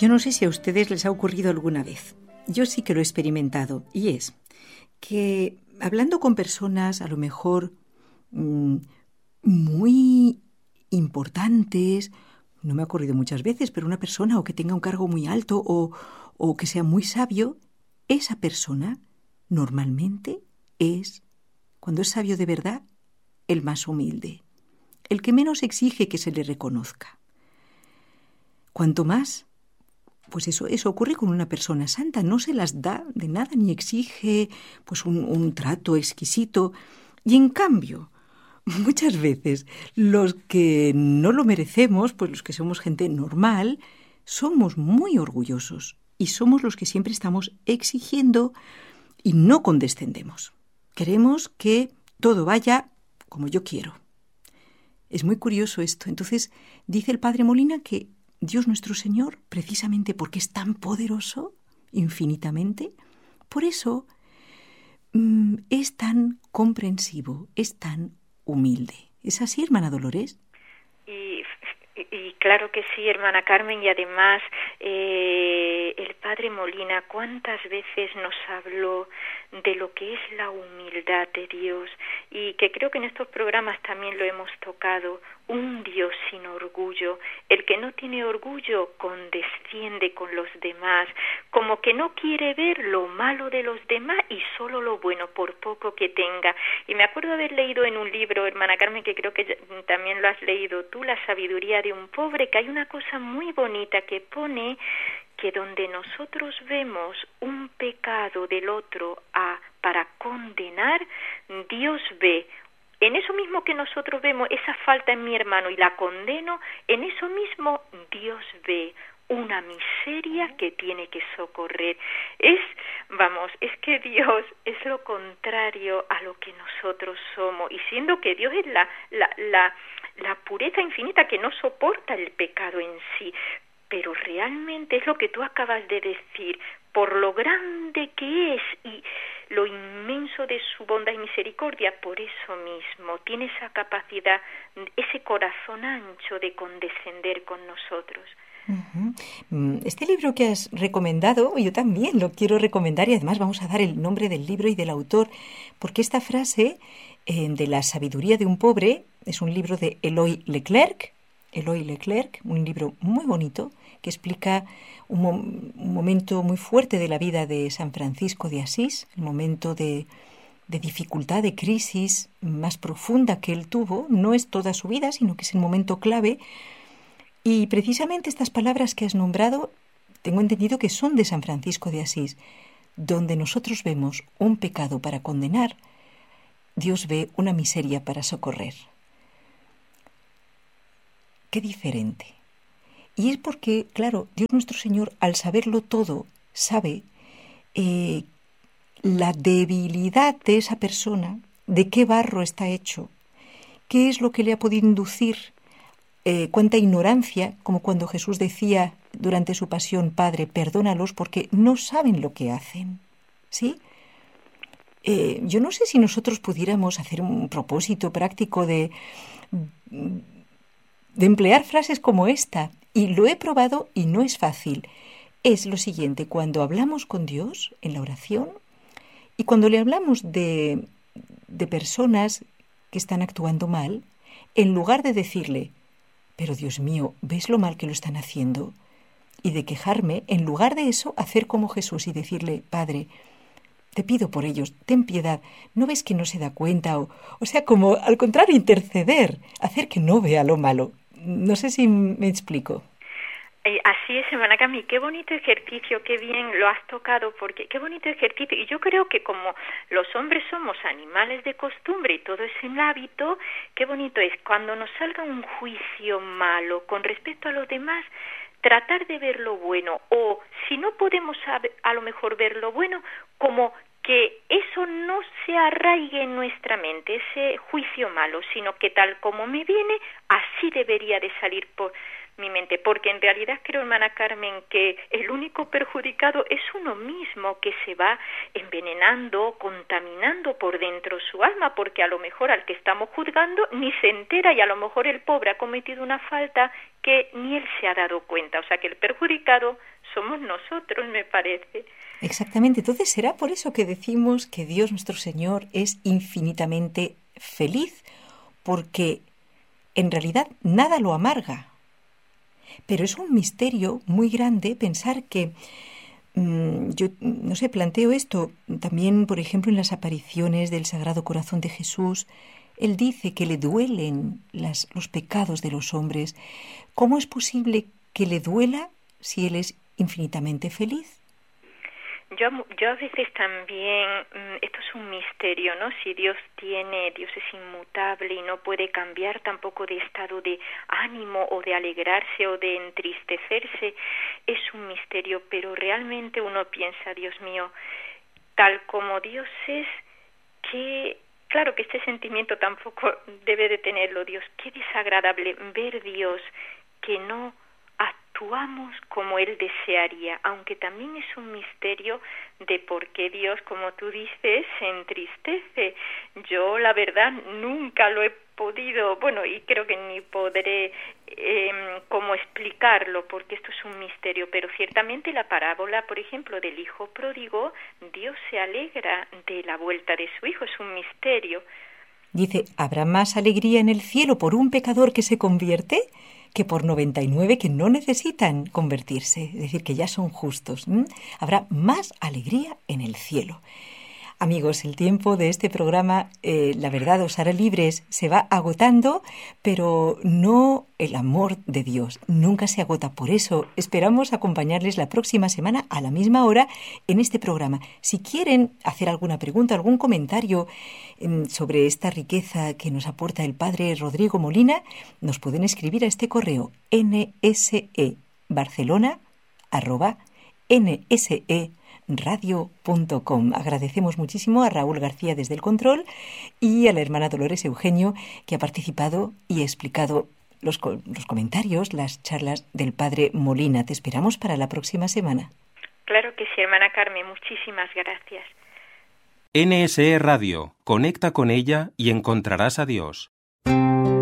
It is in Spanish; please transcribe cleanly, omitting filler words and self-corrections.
Yo no sé si a ustedes les ha ocurrido alguna vez. Yo sí que lo he experimentado, y es que hablando con personas a lo mejor muy importantes, no me ha ocurrido muchas veces, pero una persona o que tenga un cargo muy alto o que sea muy sabio, esa persona normalmente es, cuando es sabio de verdad, el más humilde, el que menos exige que se le reconozca. Cuanto más, pues eso ocurre con una persona santa, no se las da de nada ni exige pues un trato exquisito. Y en cambio, muchas veces los que no lo merecemos, pues los que somos gente normal, somos muy orgullosos y somos los que siempre estamos exigiendo y no condescendemos. Queremos que todo vaya como yo quiero. Es muy curioso esto. Entonces, dice el padre Molina que Dios nuestro Señor, precisamente porque es tan poderoso, infinitamente, por eso es tan comprensivo, es tan humilde. ¿Es así, hermana Dolores? Y claro que sí, hermana Carmen, y además el padre Molina cuántas veces nos habló de lo que es la humildad de Dios, y que creo que en estos programas también lo hemos tocado. Un Dios sin orgullo, el que no tiene orgullo condesciende con los demás, como que no quiere ver lo malo de los demás y solo lo bueno, por poco que tenga. Y me acuerdo haber leído en un libro, hermana Carmen, que creo que también lo has leído tú, La sabiduría de un pobre, que hay una cosa muy bonita que pone que donde nosotros vemos un pecado del otro para condenar, Dios ve en eso mismo que nosotros vemos esa falta en mi hermano y la condeno, en eso mismo Dios ve una miseria que tiene que socorrer. Es que Dios es lo contrario a lo que nosotros somos, y siendo que Dios es la pureza infinita que no soporta el pecado en sí, pero realmente es lo que tú acabas de decir, por lo grande que es y lo inmenso de su bondad y misericordia, por eso mismo tiene esa capacidad, ese corazón ancho de condescender con nosotros. Este libro que has recomendado, yo también lo quiero recomendar, y además vamos a dar el nombre del libro y del autor, porque esta frase de La sabiduría de un pobre es un libro de Eloy Leclerc, un libro muy bonito que explica un momento muy fuerte de la vida de San Francisco de Asís, el momento de dificultad, de crisis más profunda que él tuvo. No es toda su vida, sino que es el momento clave. Y precisamente estas palabras que has nombrado, tengo entendido que son de San Francisco de Asís. Donde nosotros vemos un pecado para condenar, Dios ve una miseria para socorrer. Qué diferente. Y es porque, claro, Dios nuestro Señor, al saberlo todo, sabe la debilidad de esa persona, de qué barro está hecho, qué es lo que le ha podido inducir, cuánta ignorancia, como cuando Jesús decía durante su pasión: Padre, perdónalos porque no saben lo que hacen. ¿Sí? Yo no sé si nosotros pudiéramos hacer un propósito práctico de emplear frases como esta, y lo he probado y no es fácil. Es lo siguiente: cuando hablamos con Dios en la oración y cuando le hablamos de personas que están actuando mal, en lugar de decirle: pero Dios mío, ¿ves lo mal que lo están haciendo? Y de quejarme, en lugar de eso, hacer como Jesús y decirle: Padre, te pido por ellos, ten piedad, ¿no ves que no se da cuenta? O sea, como al contrario, interceder, hacer que no vea lo malo. No sé si me explico. Así es, hermana Cami, qué bonito ejercicio, qué bien lo has tocado, porque qué bonito ejercicio. Y yo creo que como los hombres somos animales de costumbre y todo es en hábito, qué bonito es cuando nos salga un juicio malo con respecto a los demás, tratar de ver lo bueno, o si no podemos a lo mejor ver lo bueno, como que eso no se arraigue en nuestra mente, ese juicio malo, sino que tal como me viene, así debería de salir mi mente, porque en realidad creo, hermana Carmen, que el único perjudicado es uno mismo, que se va envenenando, contaminando por dentro su alma, porque a lo mejor al que estamos juzgando ni se entera, y a lo mejor el pobre ha cometido una falta que ni él se ha dado cuenta. O sea que el perjudicado somos nosotros, me parece. Exactamente. Entonces será por eso que decimos que Dios nuestro Señor es infinitamente feliz, porque en realidad nada lo amarga. Pero es un misterio muy grande pensar que, yo no sé, planteo esto también, por ejemplo, en las apariciones del Sagrado Corazón de Jesús. Él dice que le duelen los pecados de los hombres. ¿Cómo es posible que le duela si Él es infinitamente feliz? Yo a veces también, esto es un misterio, ¿no? Si Dios es inmutable y no puede cambiar tampoco de estado de ánimo o de alegrarse o de entristecerse, es un misterio, pero realmente uno piensa, Dios mío, tal como Dios es, que claro que este sentimiento tampoco debe de tenerlo Dios, qué desagradable ver Dios que no actuamos como Él desearía, aunque también es un misterio de por qué Dios, como tú dices, se entristece. Yo, la verdad, nunca lo he podido, y creo que ni podré cómo explicarlo, porque esto es un misterio, pero ciertamente la parábola, por ejemplo, del hijo pródigo, Dios se alegra de la vuelta de su hijo, es un misterio. Dice, ¿habrá más alegría en el cielo por un pecador que se convierte que por 99 que no necesitan convertirse? Es decir, que ya son justos. Habrá más alegría en el cielo. Amigos, el tiempo de este programa, la verdad, os hará libres, se va agotando, pero no el amor de Dios, nunca se agota. Por eso esperamos acompañarles la próxima semana a la misma hora en este programa. Si quieren hacer alguna pregunta, algún comentario sobre esta riqueza que nos aporta el Padre Rodrigo Molina, nos pueden escribir a este correo nsebarcelona@nse.radio.com. Agradecemos muchísimo a Raúl García desde el control y a la hermana Dolores Eugenio, que ha participado y ha explicado los comentarios, las charlas del Padre Molina. Te esperamos para la próxima semana. Claro que sí, hermana Carmen, muchísimas gracias. NSE Radio, conecta con ella y encontrarás a Dios.